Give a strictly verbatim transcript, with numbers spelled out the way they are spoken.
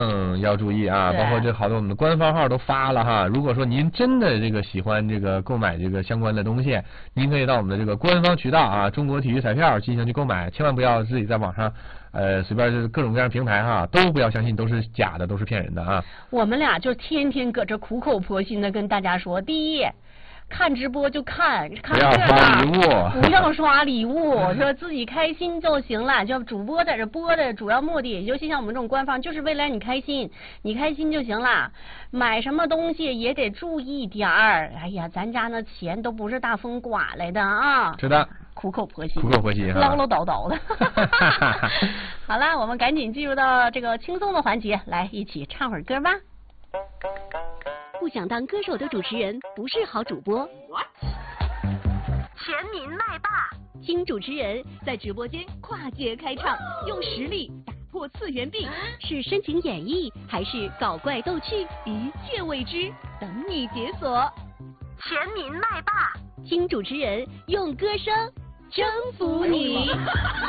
嗯，要注意啊，包括这好多我们的官方号都发了哈。如果说您真的这个喜欢这个购买这个相关的东西，您可以到我们的这个官方渠道啊，中国体育彩票进行去购买，千万不要自己在网上呃随便就是各种各样的平台哈，都不要相信，都是假的，都是骗人的啊。 我们俩就天天搁这苦口婆心的跟大家说，第一。看直播就看，看不要刷礼物， 不要刷礼物，说自己开心就行了。就主播在这播的主要目的，尤其像我们这种官方，就是为了让你开心，你开心就行了。买什么东西也得注意点儿。哎呀，咱家那钱都不是大风刮来的啊。 是的。 苦口婆心， 苦口婆心， 唠唠叨叨的。好了，我们赶紧进入到这个轻松的环节，来一起唱会儿歌吧。 不想当歌手的主持人不是好主播。 全民麦霸， 听主持人在直播间跨界开唱，用实力打破次元壁，是深情演绎还是搞怪逗趣，一切未知，等你解锁。 全民麦霸， 听主持人用歌声征服你。